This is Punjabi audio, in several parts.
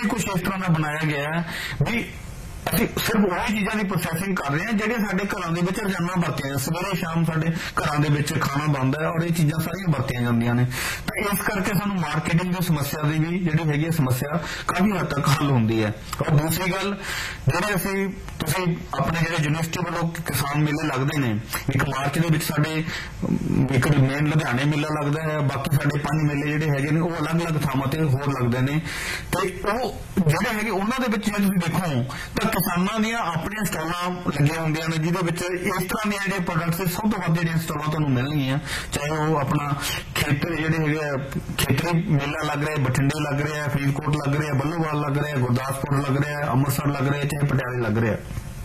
ਵੀ ਕੁਛ ਇਸ ਤਰ੍ਹਾਂ ਦਾ ਬਣਾਇਆ ਗਿਆ ਵੀ ਅਸੀਂ ਸਿਰਫ ਉਹ ਚੀਜ਼ਾਂ ਦੀ ਪ੍ਰੋਸੈਸਿੰਗ ਕਰ ਰਹੇ ਹਾਂ ਜਿਹੜੀਆਂ ਸਾਡੇ ਘਰਾਂ ਦੇ ਵਿੱਚ ਰੋਜ਼ਾਨਾ ਵਰਤੀਆਂ, ਸਵੇਰੇ ਸ਼ਾਮ ਸਾਡੇ ਘਰਾਂ ਦੇ ਵਿੱਚ ਖਾਣਾ ਬਣਦਾ ਹੈ ਔਰ ਇਹ ਚੀਜ਼ਾਂ ਸਾਰੀਆਂ ਵਰਤੀਆਂ ਜਾਂਦੀਆਂ ਨੇ। ਤਾਂ ਇਸ ਕਰਕੇ ਸਾਨੂੰ ਮਾਰਕੀਟਿੰਗ ਦੀ ਸਮੱਸਿਆ ਦੀ ਵੀ ਜਿਹੜੀ ਹੈਗੀ ਹੈ ਸਮੱਸਿਆ ਕਾਫੀ ਹੱਦ ਤੱਕ ਹੱਲ ਹੁੰਦੀ ਹੈ। ਔਰ ਦੂਸਰੀ ਗੱਲ, ਜਿਹੜੇ ਤੁਸੀਂ ਆਪਣੇ ਜਿਹੜੇ ਯੂਨੀਵਰਸਿਟੀ ਵੱਲੋਂ ਕਿਸਾਨ ਮੇਲੇ ਲੱਗਦੇ ਨੇ, ਇੱਕ ਮਾਰਚ ਦੇ ਵਿੱਚ ਸਾਡੇ ਇੱਕ ਮੇਨ ਲੁਧਿਆਣੇ ਮੇਲਾ ਲੱਗਦਾ ਹੈ, ਬਾਕੀ ਸਾਡੇ 5 ਮੇਲੇ ਜਿਹੜੇ ਹੈਗੇ ਨੇ ਉਹ ਅਲੱਗ-ਅਲੱਗ ਥਾਵਾਂ ਤੇ ਹੋਰ ਲੱਗਦੇ ਨੇ। ਤੇ ਉਹ ਜਿਹੜੇ ਹੈਗੇ ਉਹਨਾਂ ਦੇ ਵਿੱਚ ਜੇ ਤੁਸੀਂ ਦੇਖੋ ਤਾਂ ਕਿਸਾਨਾਂ ਦੀਆਂ ਆਪਣੀਆਂ ਸਟਾਲਾਂ ਲੱਗੀਆਂ ਹੁੰਦੀਆਂ ਨੇ ਜਿਹਦੇ ਵਿੱਚ ਇਸ ਤਰ੍ਹਾਂ ਦੀਆਂ ਜਿਹੜੇ ਪ੍ਰੋਡਕਟਸ ਸਭ ਤੋਂ ਵੱਧ ਜਿਹੜੀਆਂ ਸਟਾਲਾਂ ਤੁਹਾਨੂੰ ਮਿਲਣਗੀਆਂ, ਚਾਹੇ ਉਹ ਆਪਣਾ ਖੇਤਰ ਜਿਹੜੇ ਹੈਗੇ ਆ ਖੇਤਰੀ ਮੇਲਾ ਲੱਗ ਰਿਹਾ, ਬਠਿੰਡੇ ਲੱਗ ਰਿਹਾ, ਫਰੀਦਕੋਟ ਲੱਗ ਰਿਹਾ, ਬੱਲੋਵਾਲ ਲੱਗ ਰਿਹਾ, ਗੁਰਦਾਸਪੁਰ ਲੱਗ ਰਿਹਾ, ਅੰਮ੍ਰਿਤਸਰ ਲੱਗ ਰਿਹਾ, ਚਾਹੇ ਪਟਿਆਲੇ ਲੱਗ ਰਿਹਾ।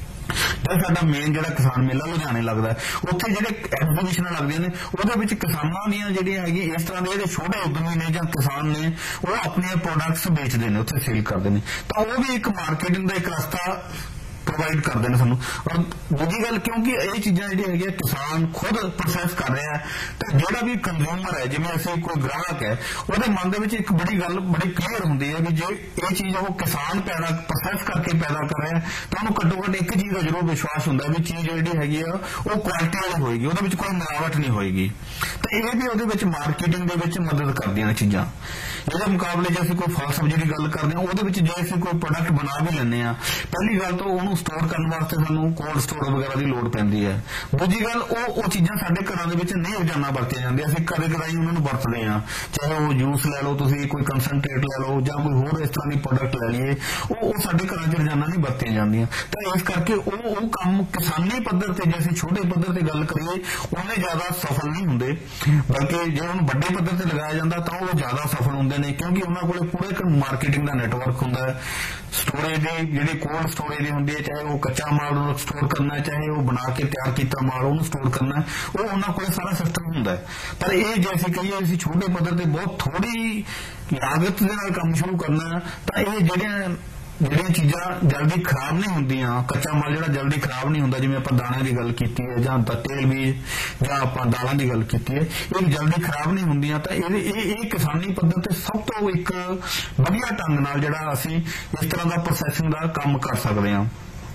ਤੇ ਸਾਡਾ ਮੇਨ ਜਿਹੜਾ ਕਿਸਾਨ ਮੇਲਾ ਲੁਧਿਆਣੇ ਲੱਗਦਾ, ਉੱਥੇ ਜਿਹੜੇ ਐਗਜ਼ੀਬਿਸ਼ਨਾਂ ਲੱਗਦੀਆਂ ਨੇ ਉਹਦੇ ਵਿੱਚ ਕਿਸਾਨਾਂ ਦੀਆਂ ਜਿਹੜੀਆਂ ਹੈਗੀਆਂ ਇਸ ਤਰ੍ਹਾਂ ਦੇ ਜਿਹੜੇ ਛੋਟੇ ਉਦਮੀ ਨੇ ਜਾਂ ਕਿਸਾਨ ਨੇ ਉਹ ਆਪਣੇ ਪ੍ਰੋਡਕਟਸ ਵੇਚਦੇ ਨੇ, ਉੱਥੇ ਸੇਲ ਕਰਦੇ ਨੇ। ਤਾਂ ਉਹ ਵੀ ਇੱਕ ਮਾਰਕੀਟਿੰਗ ਦਾ ਇੱਕ ਰਸਤਾ ਪ੍ਰੋਵਾਈਡ ਕਰਦੇ ਨੇ ਸਾਨੂੰ। ਔਰ ਦੂਜੀ ਗੱਲ, ਕਿਉਂਕਿ ਇਹ ਚੀਜ਼ਾਂ ਜਿਹੜੀਆਂ ਹੈਗੀਆਂ ਕਿਸਾਨ ਖੁਦ ਪ੍ਰੋਸੈਸ ਕਰ ਰਿਹਾ ਹੈ, ਤੇ ਜਿਹੜਾ ਵੀ ਕੰਜ਼ਿਊਮਰ ਹੈ, ਜਿਵੇਂ ਅਸੀਂ ਕੋਈ ਗ੍ਰਾਹਕ ਹੈ, ਉਹਦੇ ਮਨ ਦੇ ਵਿੱਚ ਇੱਕ ਬੜੀ ਗੱਲ ਬੜੀ ਕਲੀਅਰ ਹੁੰਦੀ ਹੈ ਵੀ ਜੇ ਇਹ ਚੀਜ਼ ਉਹ ਕਿਸਾਨ ਪ੍ਰੋਸੈਸ ਕਰਕੇ ਪੈਦਾ ਕਰ ਰਿਹਾ ਤਾਂ ਉਹਨੂੰ ਘੱਟੋ ਘੱਟ ਇੱਕ ਚੀਜ਼ ਦਾ ਜ਼ਰੂਰ ਵਿਸ਼ਵਾਸ ਹੁੰਦਾ ਵੀ ਚੀਜ਼ ਜਿਹੜੀ ਹੈਗੀ ਆ ਉਹ ਕੁਆਲਿਟੀ ਵਾਲੀ ਹੋਏਗੀ, ਉਹਦੇ ਵਿੱਚ ਕੋਈ ਮਿਲਾਵਟ ਨਹੀਂ ਹੋਏਗੀ। ਤਾਂ ਇਹ ਵੀ ਉਹਦੇ ਵਿੱਚ ਮਾਰਕੀਟਿੰਗ ਦੇ ਵਿੱਚ ਮਦਦ ਕਰਦੀਆਂ ਨੇ ਚੀਜ਼ਾਂ। ਇਹਦੇ ਮੁਕਾਬਲੇ ਜੇ ਅਸੀਂ ਕੋਈ ਫਲ ਸਬਜ਼ੀ ਦੀ ਗੱਲ ਕਰਦੇ ਹਾਂ, ਉਹਦੇ ਵਿੱਚ ਜੇ ਅਸੀਂ ਕੋਈ ਪ੍ਰੋਡਕਟ ਬਣਾ ਵੀ ਲੈਂਦੇ ਹਾਂ, ਪਹਿਲੀ ਗੱਲ ਤਾਂ ਉਹਨੂੰ ਸਟੋਰ ਕਰਨ ਵਾਸਤੇ ਸਾਨੂੰ ਕੋਲਡ ਸਟੋਰ ਵਗੈਰਾ ਦੀ ਲੋੜ ਪੈਂਦੀ ਹੈ। ਦੂਜੀ ਗੱਲ, ਉਹ ਚੀਜ਼ਾਂ ਸਾਡੇ ਘਰਾਂ ਦੇ ਵਿੱਚ ਨਹੀਂ ਰੋਜ਼ਾਨਾ ਵਰਤੀਆਂ ਜਾਂਦੀਆਂ, ਅਸੀਂ ਕਦੇ ਕਦਾਈ ਉਹਨਾਂ ਨੂੰ ਵਰਤਦੇ ਹਾਂ। ਚਾਹੇ ਉਹ ਜੂਸ ਲੈ ਲਓ, ਤੁਸੀਂ ਕੋਈ ਕੰਸਨਟ੍ਰੇਟ ਲੈ ਲਓ ਜਾਂ ਕੋਈ ਹੋਰ ਇਸ ਤਰ੍ਹਾਂ ਦੀ ਪ੍ਰੋਡਕਟ ਲੈ ਲਈਏ, ਉਹ ਸਾਡੇ ਘਰਾਂ 'ਚ ਰੋਜ਼ਾਨਾ ਨਹੀਂ ਵਰਤੀਆਂ ਜਾਂਦੀਆਂ। ਤਾਂ ਇਸ ਕਰਕੇ ਉਹ ਕੰਮ ਕਿਸਾਨੀ ਪੱਧਰ ਤੇ ਜੇ ਅਸੀਂ ਛੋਟੇ ਪੱਧਰ ਤੇ ਗੱਲ ਕਰੀਏ ਉਹਨੇ ਜ਼ਿਆਦਾ ਸਫਲ ਨਹੀਂ ਹੁੰਦੇ, ਬਲਕਿ ਜੇ ਉਹਨੂੰ ਵੱਡੇ ਪੱਧਰ ਤੇ ਲਗਾਇਆ ਜਾਂਦਾ ਤਾਂ ਉਹ ਜ਼ਿਆਦਾ ਸਫਲ ਹੁੰਦੇ ਨੇ, ਕਿਉਂਕਿ ਉਹਨਾਂ ਕੋਲੇ ਪੂਰਾ ਇੱਕ ਮਾਰਕੀਟਿੰਗ ਦਾ ਨੈਟਵਰਕ ਹੁੰਦਾ ਹੈ। ਸਟੋਰੇਜ ਦੀ ਜਿਹੜੀ ਕੋਲਡ ਸਟੋਰੇਜ ਹੁੰਦੀ ਹੈ, ਚਾਹੇ ਉਹ ਕੱਚਾ ਮਾਲ ਨੂੰ ਸਟੋਰ ਕਰਨਾ, ਚਾਹੇ ਉਹ ਬਣਾ ਕੇ ਤਿਆਰ ਕੀਤਾ ਮਾਲ ਉਹਨੂੰ ਸਟੋਰ ਕਰਨਾ, ਉਹ ਉਹਨਾਂ ਕੋਲ ਸਾਰਾ ਸਿਸਟਮ ਹੁੰਦਾ ਹੈ। ਪਰ ਇਹ ਜੇ ਅਸੀਂ ਕਹੀਏ ਅਸੀਂ ਛੋਟੇ ਪੱਧਰ ਤੇ ਬਹੁਤ ਥੋੜੀ ਲਾਗਤ ਦੇ ਨਾਲ ਕੰਮ ਸ਼ੁਰੂ ਕਰਨਾ, ਤਾਂ ਇਹ ਜਿਹੜੀਆਂ ਚੀਜ਼ਾਂ ਜਲਦੀ ਖਰਾਬ ਨਹੀਂ ਹੁੰਦੀਆਂ, ਕੱਚਾ ਮਾਲ ਜਿਹੜਾ ਜਲਦੀ ਖਰਾਬ ਨਹੀਂ ਹੁੰਦਾ, ਜਿਵੇਂ ਆਪਾਂ ਦਾਣਿਆਂ ਦੀ ਗੱਲ ਕੀਤੀ ਹੈ ਜਾਂ ਤੇਲ ਬੀਜ ਜਾਂ ਆਪਾਂ ਦਾਲਾਂ ਦੀ ਗੱਲ ਕੀਤੀ ਹੈ, ਇਹ ਜਲਦੀ ਖਰਾਬ ਨਹੀਂ ਹੁੰਦੀਆਂ। ਤਾਂ ਇਹ ਕਿਸਾਨੀ ਪੱਧਰ ਤੇ ਸਭ ਤੋਂ ਇੱਕ ਵਧੀਆ ਢੰਗ ਨਾਲ ਜਿਹੜਾ ਅਸੀਂ ਇਸ ਤਰ੍ਹਾਂ ਦਾ ਪ੍ਰੋਸੈਸਿੰਗ ਦਾ ਕੰਮ ਕਰ ਸਕਦੇ ਹਾਂ।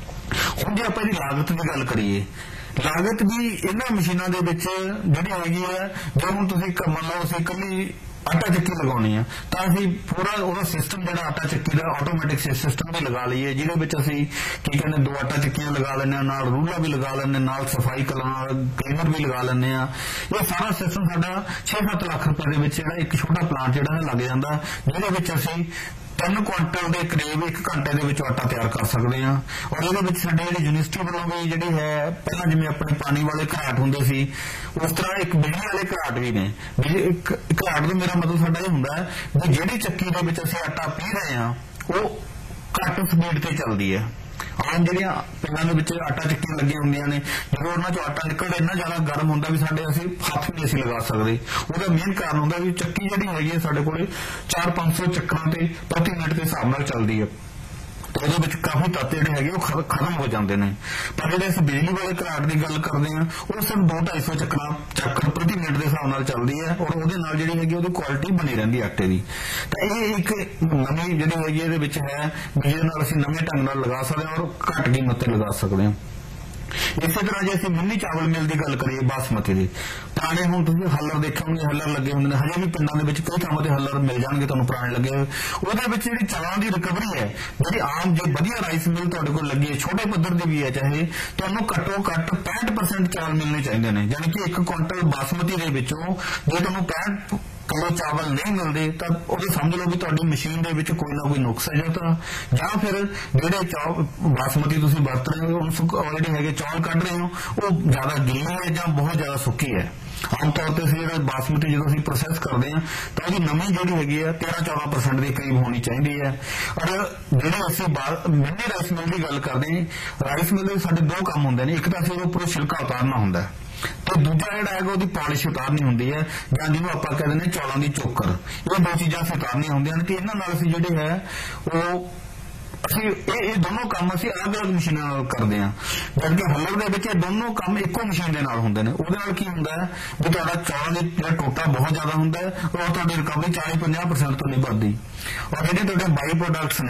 ਹੁਣ ਜੇ ਆਪਾਂ ਇਹਦੀ ਲਾਗਤ ਦੀ ਗੱਲ ਕਰੀਏ, ਲਾਗਤ ਵੀ ਇਹਨਾਂ ਮਸ਼ੀਨਾਂ ਦੇ ਵਿੱਚ ਜਿਹੜੀ ਹੈਗੀ ਹੈ, ਜੇ ਹੁਣ ਤੁਸੀਂ ਮੰਨ ਲਓ ਅਸੀਂ ਇਕੱਲੀ ਆਟਾ ਚੱਕੀ ਲਗਾਉਣੀ ਆ ਤਾਂ ਅਸੀਂ ਪੂਰਾ ਉਹਦਾ ਸਿਸਟਮ ਜਿਹੜਾ ਆਟਾ ਚੱਕੀ ਦਾ ਆਟੋਮੈਟਿਕ ਸਿਸਟਮ ਵੀ ਲਗਾ ਲਈਏ, ਜਿਹਦੇ ਵਿੱਚ ਅਸੀਂ ਕੀ ਕਹਿੰਦੇ 2 ਆਟਾ ਚੱਕੀਆਂ ਲਗਾ ਲੈਂਦੇ ਹਾਂ, ਨਾਲ ਰੂਲਾ ਵੀ ਲਗਾ ਲੈਂਦੇ, ਨਾਲ ਸਫਾਈ ਕਲੀਨਰ ਵੀ ਲਗਾ ਲੈਂਦੇ ਆ। ਇਹ ਸਾਰਾ ਸਿਸਟਮ ਸਾਡਾ 6-7 ਲੱਖ ਰੁਪਏ ਦੇ ਵਿੱਚ ਜਿਹੜਾ ਇੱਕ ਛੋਟਾ ਪਲਾਂਟ ਜਿਹੜਾ ਲੱਗ ਜਾਂਦਾ, ਜਿਹਦੇ ਵਿੱਚ ਅਸੀਂ 3 ਕੁਇੰਟਲ ਦੇ ਕਰੀਬ 1 ਘੰਟੇ ਦੇ ਵਿੱਚ ਆਟਾ ਤਿਆਰ ਕਰ ਸਕਦੇ ਹਾਂ। ਔਰ ਇਹਦੇ ਵਿੱਚ ਸਾਡੇ ਜਿਹੜੀ ਯੂਨੀਵਰਸਿਟੀ ਵੱਲੋਂ ਵੀ ਜਿਹੜੀ ਹੈ, ਪਹਿਲਾਂ ਜਿਵੇਂ ਆਪਣੇ ਪਾਣੀ ਵਾਲੇ ਘਰਾਟ ਹੁੰਦੇ ਸੀ, ਉਸ ਤਰ੍ਹਾਂ ਇੱਕ ਬਿਜਲੀ ਵਾਲੇ ਘਰਾਟ ਵੀ ਨੇ। ਇੱਕ ਘਰਾਟ ਦਾ ਮੇਰਾ ਮਤਲਬ ਸਾਡਾ ਇਹ ਹੁੰਦਾ ਹੈ ਵੀ ਜਿਹੜੀ ਚੱਕੀ ਦੇ ਵਿੱਚ ਅਸੀਂ ਆਟਾ ਪੀਹ ਰਹੇ ਹਾਂ ਉਹ ਘੱਟ ਸਪੀਡ ਤੇ ਚੱਲਦੀ ਹੈ। ਆਮ ਜਿਹੜੀਆਂ ਪਿੰਡਾਂ ਦੇ ਵਿੱਚ ਆਟਾ ਚੱਕੀਆਂ ਲੱਗੀਆਂ ਹੁੰਦੀਆਂ ਨੇ, ਜਦੋਂ ਉਹਨਾਂ ਚੋਂ ਆਟਾ ਨਿਕਲਦਾ ਇੰਨਾ ਜ਼ਿਆਦਾ ਗਰਮ ਹੁੰਦਾ ਵੀ ਅਸੀਂ ਹੱਥ ਵੀ ਨਹੀਂ ਲਗਾ ਸਕਦੇ। ਉਹਦਾ ਮੇਨ ਕਾਰਨ ਹੁੰਦਾ ਵੀ ਚੱਕੀ ਜਿਹੜੀ ਹੈਗੀ ਹੈ ਸਾਡੇ ਕੋਲੇ 400-500 ਚੱਕਰਾਂ ਤੇ ਪ੍ਰਤੀ ਮਿੰਟ ਦੇ ਹਿਸਾਬ ਨਾਲ ਚੱਲਦੀ ਹੈ, ਤੇ ਉਹਦੇ ਵਿੱਚ ਕਾਫੀ ਤੱਤ ਜਿਹੜੇ ਹੈਗੇ ਉਹ ਖਤਮ ਹੋ ਜਾਂਦੇ ਨੇ। ਪਰ ਜਿਹੜੇ ਅਸੀਂ ਬਿਜਲੀ ਵਾਲੇ ਘਰਾਟ ਦੀ ਗੱਲ ਕਰਦੇ ਹਾਂ ਉਹ ਸਿਰਫ 200-250 ਚੱਕਰ ਪ੍ਰਤੀ ਮਿੰਟ ਦੇ ਹਿਸਾਬ ਨਾਲ ਚੱਲਦੀ ਹੈ, ਔਰ ਉਹਦੇ ਨਾਲ ਜਿਹੜੀ ਹੈਗੀ ਉਹਦੀ ਕੁਆਲਿਟੀ ਬਣੀ ਰਹਿੰਦੀ ਆਟੇ ਦੀ। ਤਾਂ ਇਹ ਇੱਕ ਨਵੀਂ ਜਿਹੜੀ ਹੈਗੀ ਇਹਦੇ ਵਿੱਚ ਹੈ ਵੀ ਜਿਹਦੇ ਨਾਲ ਅਸੀਂ ਨਵੇਂ ਢੰਗ ਨਾਲ ਲਗਾ ਸਕਦੇ ਹਾਂ ਔਰ ਘੱਟ ਕੀਮਤ ਤੇ ਲਗਾ ਸਕਦੇ ਹਾਂ। ਇਸੇ ਤਰ੍ਹਾਂ ਜੇ ਅਸੀਂ ਮਿੰਨੀ ਚਾਵਲ ਮਿਲ ਦੀ ਗੱਲ ਕਰੀਏ ਬਾਸਮਤੀ ਦੀ, ਪੁਰਾਣੇ ਹੁਣ ਤੁਸੀਂ ਹੱਲਰ ਦੇਖੇ ਹੋਣਗੇ, ਹੱਲਰ ਲੱਗੇ ਹੁੰਦੇ ਨੇ, ਹਜੇ ਵੀ ਪਿੰਡਾਂ ਦੇ ਵਿੱਚ ਕਈ ਥਾਵਾਂ ਤੇ ਹੱਲਰ ਮਿਲ ਜਾਣਗੇ ਤੁਹਾਨੂੰ ਪੁਰਾਣੇ ਲੱਗੇ ਹੋਏ। ਉਹਦੇ ਵਿੱਚ ਜਿਹੜੀ ਚਾਵਲਾਂ ਦੀ ਰਿਕਵਰੀ ਹੈ, ਜਿਹੜੀ ਆਮ ਜੇ ਵਧੀਆ ਰਾਈਸ ਮਿਲ ਤੁਹਾਡੇ ਕੋਲ ਲੱਗੀ ਹੈ, ਛੋਟੇ ਪੱਧਰ ਦੀ ਵੀ ਹੈ ਚਾਹੇ, ਤੁਹਾਨੂੰ ਘੱਟੋ ਘੱਟ 65% ਚਾਵਲ ਮਿਲਣੇ ਚਾਹੀਦੇ ਨੇ। ਯਾਨੀ ਕਿ 1 ਕੁਇੰਟਲ ਬਾਸਮਤੀ ਦੇ ਵਿੱਚੋਂ ਜੇ ਤੁਹਾਨੂੰ 65 ਕਿਲੋ ਚਾਵਲ ਨਹੀਂ ਮਿਲਦੇ ਤਾਂ ਉਹਦੇ ਸਮਝ ਲਓ ਵੀ ਤੁਹਾਡੀ ਮਸ਼ੀਨ ਦੇ ਵਿੱਚ ਕੋਈ ਨਾ ਕੋਈ ਨੁਕਸ ਹੈ ਜਾਂ ਫਿਰ ਜਿਹੜੇ ਬਾਸਮਤੀ ਤੁਸੀਂ ਵਰਤ ਰਹੇ ਹੋ ਜਿਹੜੇ ਹੈਗੇ ਚੌਲ ਕੱਢ ਰਹੇ ਹੋ ਉਹ ਜ਼ਿਆਦਾ ਗਿੱਲੀ ਹੈ ਜਾਂ ਬਹੁਤ ਜ਼ਿਆਦਾ ਸੁੱਕੀ ਹੈ। ਆਮ ਤੌਰ ਤੇ ਜਿਹੜਾ ਬਾਸਮਤੀ ਜਦੋਂ ਅਸੀਂ ਪ੍ਰੋਸੈਸ ਕਰਦੇ ਹਾਂ ਤਾਂ ਉਹਦੀ ਨਮੀ ਜਿਹੜੀ ਹੈਗੀ ਹੈ 13-14% ਦੇ ਕਰੀਬ ਹੋਣੀ ਚਾਹੀਦੀ ਹੈ। ਔਰ ਜਿਹੜੇ ਅਸੀਂ ਮਿੰਨੀ ਰਾਈਸ ਮਿਲ ਦੀ ਗੱਲ ਕਰਦੇ ਹਾਂ, ਰਾਈਸ ਮਿਲ ਦੇ ਸਾਡੇ 2 ਕੰਮ ਹੁੰਦੇ ਨੇ, ਇੱਕ ਤਾਂ ਅਸੀਂ ਉਹ ਪੂਰਾ ਛਿਲਕਾ ਉਤਾਰਨਾ ਹੁੰਦਾ ਤੇ ਦੂਜਾ ਜਿਹੜਾ ਹੈਗਾ ਉਹਦੀ ਪਾਲਿਸ਼ ਉਤਾਰਨੀ ਹੁੰਦੀ ਹੈ, ਜਾਂ ਜਿਹਨੂੰ ਆਪਾਂ ਕਹਿੰਦੇ ਨੇ ਚੌਲਾਂ ਦੀ ਚੋਕਰ। ਇਹ 2 ਚੀਜ਼ਾਂ ਅਸੀਂ ਉਤਾਰਨੀਆਂ ਹੁੰਦੀਆਂ ਨੇ ਕਿ ਇਹਨਾਂ ਨਾਲ ਅਸੀਂ ਜਿਹੜੇ ਹੈ ਉਹ ਅਸੀਂ ਇਹ ਦੋਨੋਂ ਕੰਮ ਅਸੀਂ ਅਲੱਗ-ਅਲੱਗ ਮਸ਼ੀਨਾਂ ਨਾਲ ਕਰਦੇ ਹਾਂ। ਜਦਕਿ ਹੱਲਰ ਦੇ ਵਿੱਚ ਇਹ ਦੋਨੋਂ ਕੰਮ ਇੱਕੋ ਮਸ਼ੀਨ ਦੇ ਨਾਲ ਹੁੰਦੇ ਨੇ। ਉਹਦੇ ਨਾਲ ਕੀ ਹੁੰਦਾ ਹੈ ਵੀ ਤੁਹਾਡਾ ਚੌਲਾਂ ਦੀ ਜਿਹੜਾ ਟੋਟਾ ਬਹੁਤ ਜ਼ਿਆਦਾ ਹੁੰਦਾ ਹੈ, ਉਹ ਤੁਹਾਡੀ ਰਿਕਵਰੀ 40-50% ਤੋਂ ਨਹੀਂ ਵੱਧਦੀ। ਔਰ ਜਿਹੜੇ ਤੁਹਾਡੇ ਬਾਈ ਪ੍ਰੋਡਕਟਸ